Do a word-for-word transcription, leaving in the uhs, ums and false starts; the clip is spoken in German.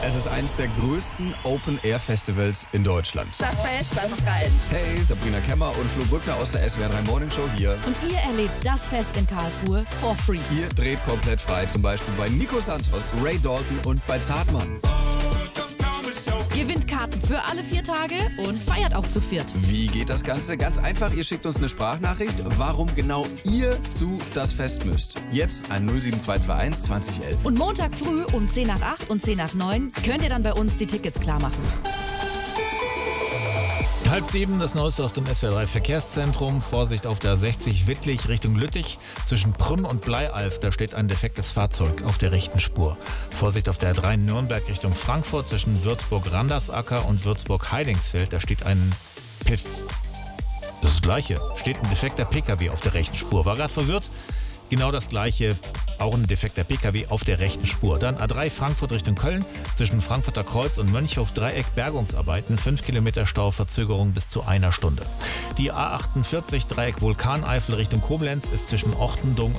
Es ist eines der größten Open-Air-Festivals in Deutschland. Das Fest ist einfach geil. Hey, Sabrina Kemmer und Flo Brückner aus der S W R drei Morning Show hier. Und ihr erlebt das Fest in Karlsruhe for free. Ihr dreht komplett frei, zum Beispiel bei Nico Santos, Ray Dalton und bei Zartmann. Gewinnt Karten für alle vier Tage und feiert auch zu viert. Wie geht das Ganze? Ganz einfach, ihr schickt uns eine Sprachnachricht, warum genau ihr zu das Fest müsst. Jetzt an null sieben zwei zwei eins zwanzig elf. Und Montag früh um zehn nach acht und zehn nach neun könnt ihr dann bei uns die Tickets klar machen. Halb sieben, das Neueste aus dem S W R drei Verkehrszentrum. Vorsicht auf der A sechzig Wittlich Richtung Lüttich. Zwischen Prüm und Bleialf, da steht ein defektes Fahrzeug auf der rechten Spur. Vorsicht auf der A drei Nürnberg Richtung Frankfurt. Zwischen Würzburg-Randersacker und Würzburg-Heidingsfeld, da steht ein Piff. Das ist das Gleiche. Steht ein defekter P K W auf der rechten Spur. War gerade verwirrt. Genau das Gleiche, auch ein defekter P K W auf der rechten Spur. Dann A drei Frankfurt Richtung Köln, zwischen Frankfurter Kreuz und Mönchhof Dreieck Bergungsarbeiten, fünf Kilometer Stauverzögerung bis zu einer Stunde. Die A achtundvierzig Dreieck Vulkaneifel Richtung Koblenz ist zwischen Ortendung